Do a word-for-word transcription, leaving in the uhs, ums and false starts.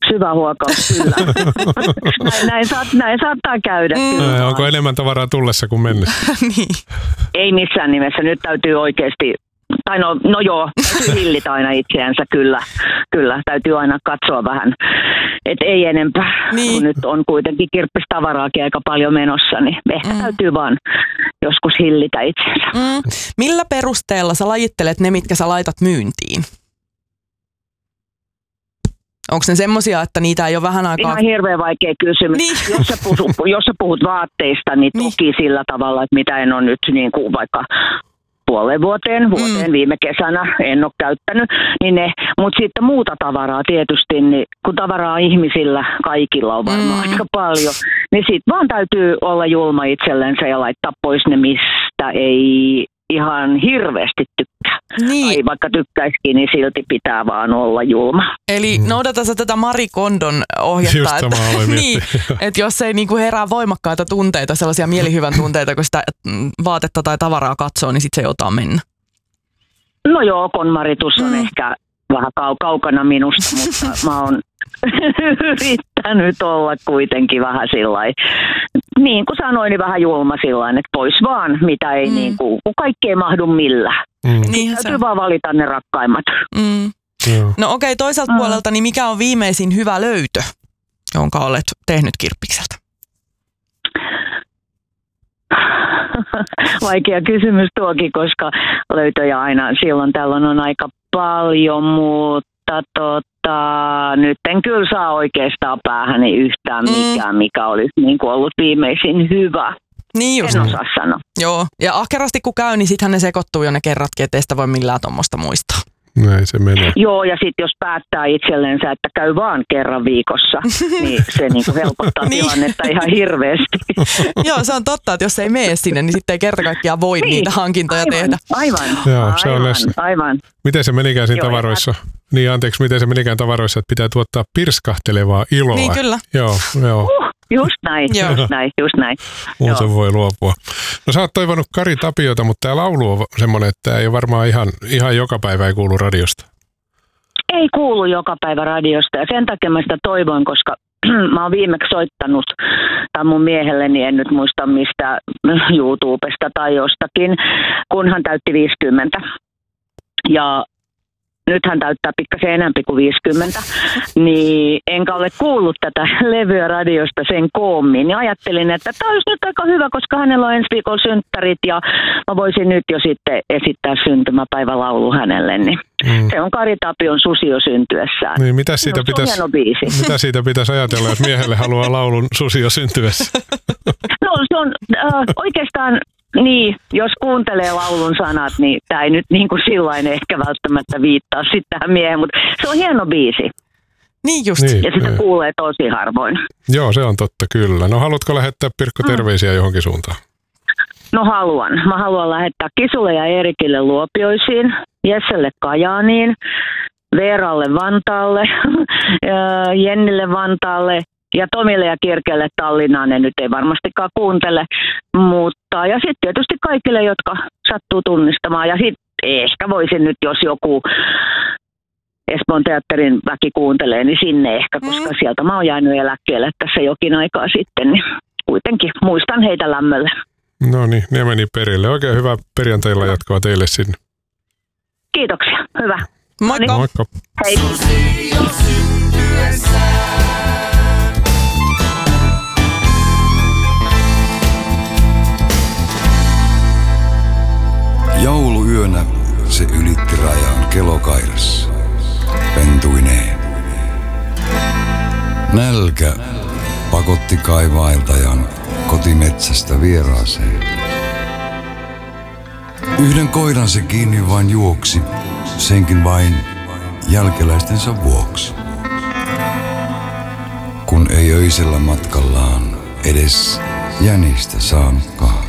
syvä huokaus, kyllä. näin, näin, saat, näin saattaa käydä. Mm. Kyllä. Onko enemmän tavaraa tullessa kuin mennessä? Niin. Ei missään nimessä. Nyt täytyy oikeasti, tai no, no joo, täytyy hillitä aina itseänsä, kyllä. Kyllä, täytyy aina katsoa vähän, että ei enempää. Niin. Kun nyt on kuitenkin kirppistavaraakin aika paljon menossa, niin ehkä mm. täytyy vaan joskus hillitä itsensä. Mm. Millä perusteella sä lajittelet ne, mitkä sä laitat myyntiin? Onko ne semmosia, että niitä ei ole vähän aikaa... Ihan hirveän vaikea kysymys. Niin. Jos, sä puhut, jos sä puhut vaatteista, niin, niin toki sillä tavalla, että mitä en ole nyt niin kuin vaikka puoleen vuoteen, vuoteen mm. viime kesänä en ole käyttänyt. Niin ne, mutta sitten muuta tavaraa tietysti, niin kun tavaraa ihmisillä kaikilla on varmaan mm. aika paljon, niin sitten vaan täytyy olla julma itsellensä ja laittaa pois ne, mistä ei ihan hirveästi tykkää. Niin. Tai vaikka tykkäisikin, niin silti pitää vaan olla julma. Eli mm. noudata sä tätä Marie Kondon ohjetta, Just että, niin, että jos ei niinku herää voimakkaita tunteita, sellaisia mielihyvän tunteita, kun sitä vaatetta tai tavaraa katsoo, niin sit se joutaa mennä. No joo, konmaritus on mm. ehkä vähän kau- kaukana minusta, mutta mä oon yrittänyt olla kuitenkin vähän sillain, niin kuin sanoin, niin vähän julma sillain, että pois vaan, mitä ei mm. niin kuin, kun kaikki ei mahdu millään. Mm. Täytyy vaan valita ne rakkaimmat. Mm. No okei, okay, toiselta mm. puolelta, niin mikä on viimeisin hyvä löytö, jonka olet tehnyt kirppikseltä? Vaikea kysymys tuokin, koska löytöjä aina silloin tällöin on aika paljon, mutta tota, nyt en kyllä saa oikeastaan päähäni yhtään mikään, mm. mikä olisi niin kuin ollut viimeisin hyvä. Niin just. En osaa sanoa. Joo, ja ahkerasti kun käy, niin sittenhän ne sekoittuu jo ne kerratkin, ettei sitä voi millään tuommoista muistaa. Näin se menee. Joo, ja sitten jos päättää itsellensä, että käy vaan kerran viikossa, niin se niinku helpottaa niin. tilannetta ihan hirveästi. Joo, se on totta, että jos ei mene sinne, niin sitten ei kerta kaikkiaan voi niin. niitä hankintoja aivan, tehdä. Aivan, Joo, se aivan, on läsnä. aivan. Miten se menikään siinä Joo, tavaroissa? Ja... Niin, anteeksi, miten se menikään tavaroissa, että pitää tuottaa pirskahtelevaa iloa? Niin, kyllä. Joo, joo. Uh, just näin, just näin, just näin. Muuten voi luopua. No sä oot toivonut Kari Tapiota, mutta tää laulu on semmoinen, että tää ei ole varmaan ihan, ihan joka päivä ei kuulu radiosta. Ei kuulu joka päivä radiosta ja sen takia mä sitä toivoin, koska mä oon viimeksi soittanut tai mun miehelleni, en nyt muista mistä YouTubesta tai jostakin, kun hän täytti viisikymmentä. Ja nyt hän täyttää pikkasen enemmän kuin viisikymmentä, niin enkä ole kuullut tätä levyä radiosta sen koommin. Ja ajattelin, että tämä olisi nyt aika hyvä, koska hänellä on ensi viikolla synttärit ja mä voisin nyt jo sitten esittää syntymäpäivälaulu hänelle. Niin mm. Se on Kari Tapion Susio syntyessään. Niin, mitä siitä, no, pitäisi, mitä siitä pitäisi ajatella, jos miehelle haluaa laulun Susio syntyessä? No se on äh, oikeastaan... Niin, jos kuuntelee laulun sanat, niin tämä ei nyt niin kuin sillain ehkä välttämättä viittaa sitten tähän miehen, mutta se on hieno biisi. Niin just. Niin, ja sitä niin. kuulee tosi harvoin. Joo, se on totta, kyllä. No haluatko lähettää, Pirkko, terveisiä mm. johonkin suuntaan? No haluan. Mä haluan lähettää Kisulle ja Erikille Luopioisiin, Jesselle Kajaaniin, Veeralle Vantaalle, Jennille Vantaalle. Ja Tomille ja Kirkelle Tallinnaan ne nyt ei varmastikaan kuuntele, mutta ja sitten tietysti kaikille, jotka sattuu tunnistamaan. Ja sitten ehkä voisin nyt, jos joku Espoon teatterin väki kuuntelee, niin sinne ehkä, koska mm. sieltä mä oon jäänyt eläkkeelle tässä jokin aikaa sitten, niin kuitenkin muistan heitä lämmöllä. No niin, ne meni perille. Oikein hyvää perjantailla jatkoa teille sinne. Kiitoksia, hyvä. Moikka. Noniin. Moikka. Hei. Jouluyönä se ylitti rajan kelokairassa, pentuineen. Nälkä pakotti kaivailtajan kotimetsästä vieraaseen. Yhden koiran se kiinni vain juoksi, senkin vain jälkeläistensä vuoksi. Kun ei öisellä matkallaan edes jänistä saanutkaan.